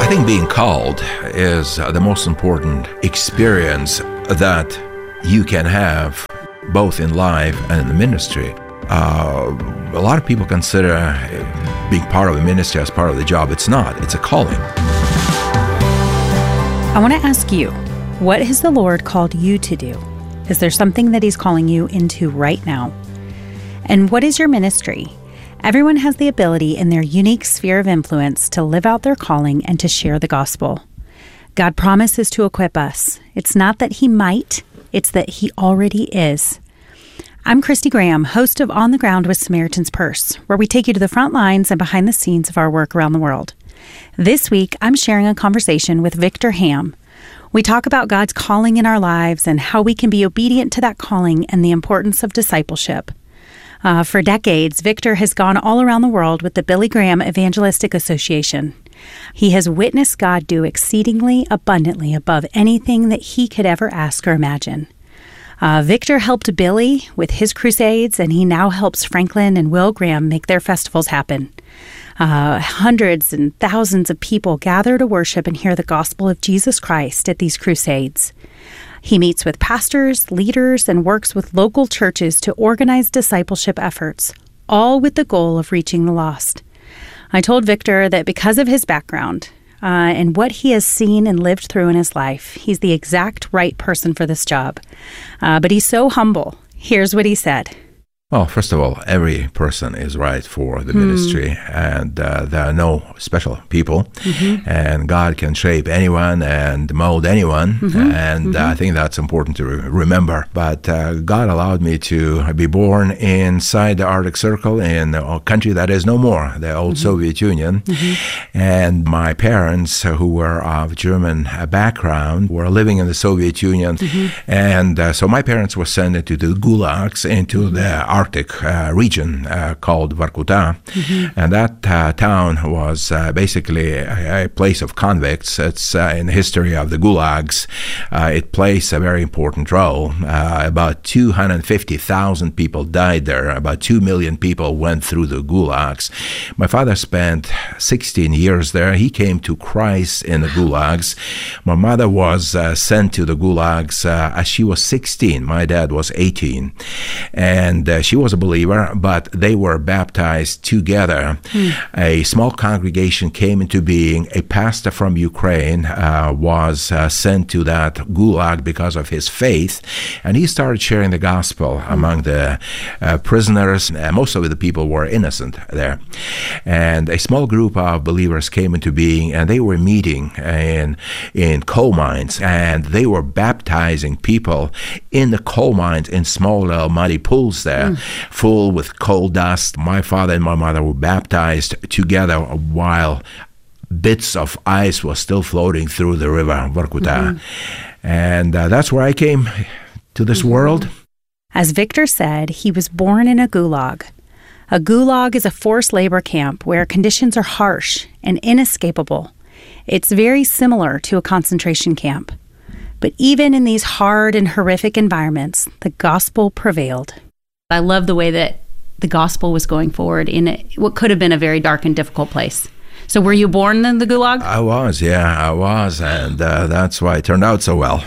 I think being called is the most important experience that you can have both in life and in the ministry. A lot of people consider being part of the ministry as part of the job. It's not. It's a calling. I want to ask you, what has the Lord called you to do? Is there something that He's calling you into right now? And what is your ministry? Everyone has the ability in their unique sphere of influence to live out their calling and to share the gospel. God promises to equip us. It's not that He might, it's that He already is. I'm Christy Graham, host of On the Ground with Samaritan's Purse, where we take you to the front lines and behind the scenes of our work around the world. This week, I'm sharing a conversation with Victor Ham. We talk about God's calling in our lives and how we can be obedient to that calling and the importance of discipleship. For decades, Victor has gone all around the world with the Billy Graham Evangelistic Association. He has witnessed God do exceedingly abundantly above anything that he could ever ask or imagine. Victor helped Billy with his crusades, and he now helps Franklin and Will Graham make their festivals happen. Hundreds and thousands of people gather to worship and hear the gospel of Jesus Christ at these crusades. He meets with pastors, leaders, and works with local churches to organize discipleship efforts, all with the goal of reaching the lost. I told Victor that because of his background and what he has seen and lived through in his life, he's the exact right person for this job. But he's so humble. Here's what he said. Well, first of all, every person is right for the ministry, and there are no special people, and God can shape anyone and mold anyone, and I think that's important to remember. But God allowed me to be born inside the Arctic Circle in a country that is no more, the old Soviet Union, and my parents, who were of German background, were living in the Soviet Union, and so my parents were sent into the gulags, into the Arctic region called Vorkuta, and that town was basically a place of convicts. It's in the history of the gulags. It plays a very important role. About 250,000 people died there. About 2 million people went through the gulags. My father spent 16 years there. He came to Christ in the gulags. My mother was sent to the gulags as she was 16. My dad was 18. And she was a believer, but they were baptized together. A small congregation came into being. A pastor from Ukraine was sent to that gulag because of his faith, and he started sharing the gospel among the prisoners. Most of the people were innocent there. And a small group of believers came into being, and they were meeting in coal mines, and they were baptizing people in the coal mines in small little muddy pools there, full with coal dust. My father and my mother were baptized together while bits of ice was still floating through the river Vorkuta. And that's where I came to this world. As Victor said, he was born in a gulag. A gulag is a forced labor camp where conditions are harsh and inescapable. It's very similar to a concentration camp. But even in these hard and horrific environments, the gospel prevailed. I love the way that the gospel was going forward in what could have been a very dark and difficult place. So were you born in the gulag? I was, and that's why it turned out so well.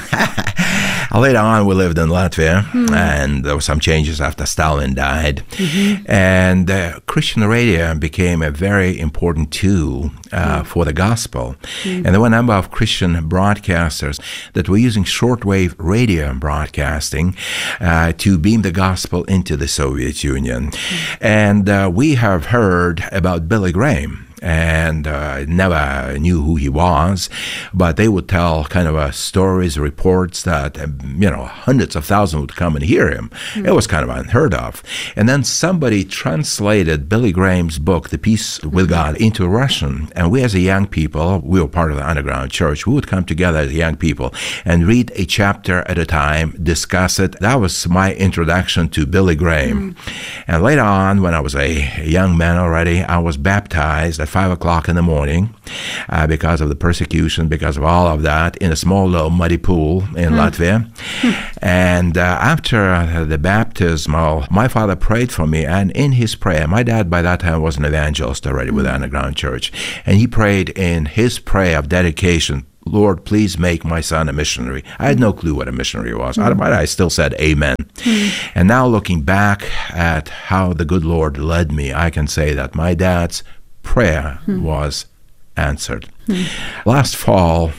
Later on, we lived in Latvia, and there were some changes after Stalin died. And Christian radio became a very important tool for the gospel. And there were a number of Christian broadcasters that were using shortwave radio broadcasting to beam the gospel into the Soviet Union. And we have heard about Billy Graham. And never knew who he was, but they would tell kind of stories, reports that, hundreds of thousands would come and hear him. It was kind of unheard of. And then somebody translated Billy Graham's book, The Peace with God, into Russian. And we as a young people, we were part of the underground church, we would come together as young people and read a chapter at a time, discuss it. That was my introduction to Billy Graham. And later on, when I was a young man already, I was baptized at 5 o'clock in the morning because of the persecution, because of all of that, in a small little muddy pool in Latvia. And after the baptismal, my father prayed for me, and in his prayer, my dad by that time was an evangelist already with the underground church, and he prayed in his prayer of dedication, Lord, please make my son a missionary. I had no clue what a missionary was, but I still said amen. And now looking back at how the good Lord led me, I can say that my dad's prayer was answered. Last fall,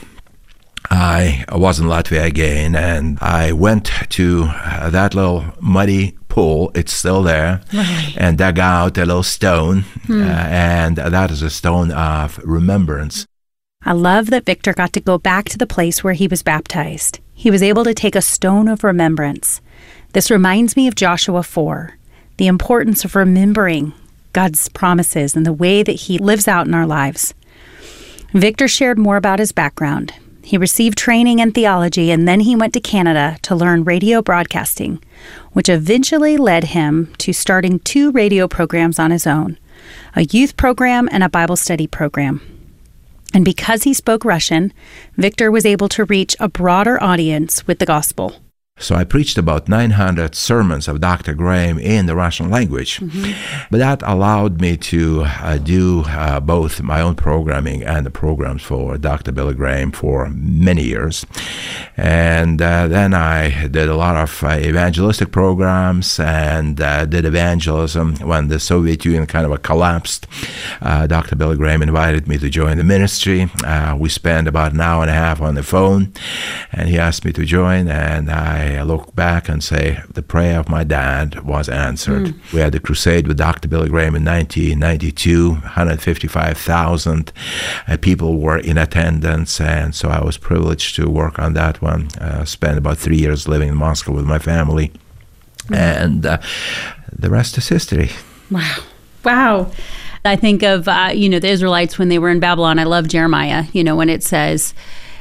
I was in Latvia again, and I went to that little muddy pool. It's still there, and dug out a little stone, and that is a stone of remembrance. I love that Victor got to go back to the place where he was baptized. He was able to take a stone of remembrance. This reminds me of Joshua 4, the importance of remembering God's promises and the way that he lives out in our lives. Victor shared more about his background. He received training in theology, and then he went to Canada to learn radio broadcasting, which eventually led him to starting 2 radio programs on his own, a youth program and a Bible study program. And because he spoke Russian, Victor was able to reach a broader audience with the gospel. So I preached about 900 sermons of Dr. Graham in the Russian language. But that allowed me to do both my own programming and the programs for Dr. Billy Graham for many years. And then I did a lot of evangelistic programs and did evangelism when the Soviet Union kind of collapsed. Dr. Billy Graham invited me to join the ministry. We spent about an hour and a half on the phone, and he asked me to join, and I look back and say the prayer of my dad was answered. We had a crusade with Dr. Billy Graham in 1992. 155,000 people were in attendance, and so I was privileged to work on that one. Spent about 3 years living in Moscow with my family, and the rest is history. Wow. I think of, the Israelites when they were in Babylon. I love Jeremiah, when it says,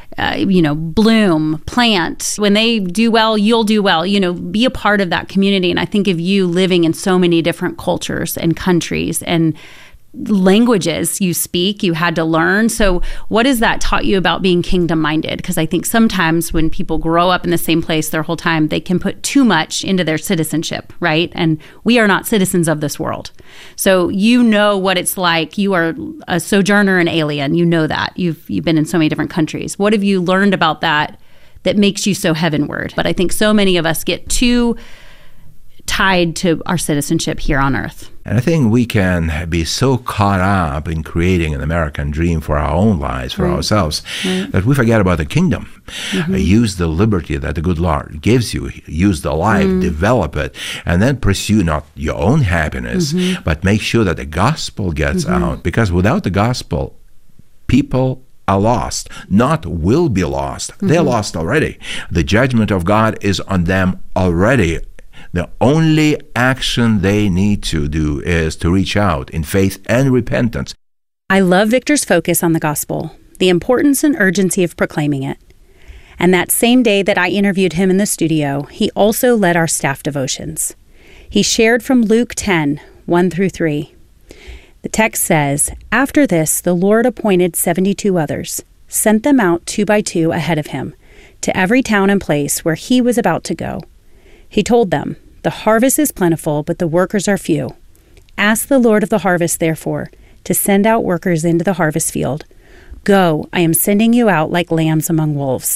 bloom, plant. When they do well, you'll do well. Be a part of that community. And I think of you living in so many different cultures and countries and languages you speak, you had to learn. So what has that taught you about being kingdom-minded? Because I think sometimes when people grow up in the same place their whole time, they can put too much into their citizenship, right? And we are not citizens of this world. So you know what it's like. You are a sojourner and alien. You know that. You've been in so many different countries. What have you learned about that makes you so heavenward? But I think so many of us get too tied to our citizenship here on earth. And I think we can be so caught up in creating an American dream for our own lives, for ourselves, that we forget about the kingdom. Use the liberty that the good Lord gives you. Use the life, develop it, and then pursue not your own happiness, but make sure that the gospel gets out. Because without the gospel, people are lost, not will be lost. They're lost already. The judgment of God is on them already. The only action they need to do is to reach out in faith and repentance. I love Victor's focus on the gospel, the importance and urgency of proclaiming it. And that same day that I interviewed him in the studio, he also led our staff devotions. He shared from Luke 10, 1-3. The text says, "After this, the Lord appointed 72 others, sent them out 2 by 2 ahead of him, to every town and place where he was about to go. He told them, 'The harvest is plentiful, but the workers are few. Ask the Lord of the harvest, therefore, to send out workers into the harvest field. Go, I am sending you out like lambs among wolves.'"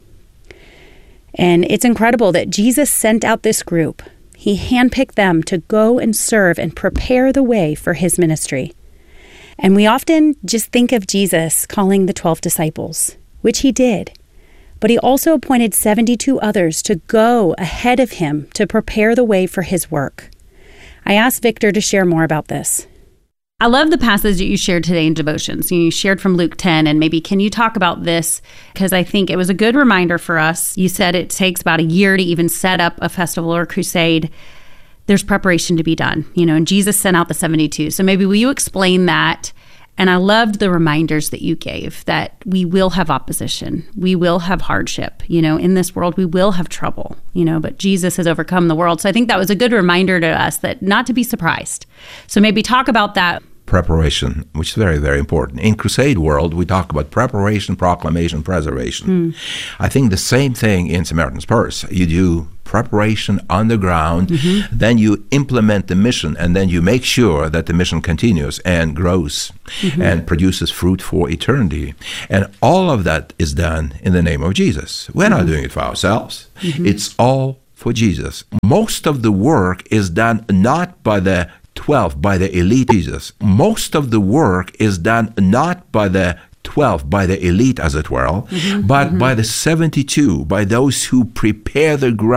And it's incredible that Jesus sent out this group. He handpicked them to go and serve and prepare the way for his ministry. And we often just think of Jesus calling the 12 disciples, which he did. But he also appointed 72 others to go ahead of him to prepare the way for his work. I asked Victor to share more about this. I love the passage that you shared today in devotions. You shared from Luke 10, and maybe can you talk about this? Because I think it was a good reminder for us. You said it takes about a year to even set up a festival or a crusade. There's preparation to be done, and Jesus sent out the 72. So maybe will you explain that? And I loved the reminders that you gave that we will have opposition. We will have hardship. In this world, we will have trouble, but Jesus has overcome the world. So I think that was a good reminder to us that not to be surprised. So maybe talk about that. preparation, which is very, very important. In crusade world, we talk about preparation, proclamation, preservation. I think the same thing in Samaritan's Purse. You do preparation on the ground, then you implement the mission, and then you make sure that the mission continues and grows and produces fruit for eternity. And all of that is done in the name of Jesus. We're not doing it for ourselves. It's all for Jesus. Most of the work is done not by the 12, by the elite Jesus. Most of the work is done not by the 12, by the elite, as it were, but by the 72, by those who prepare the ground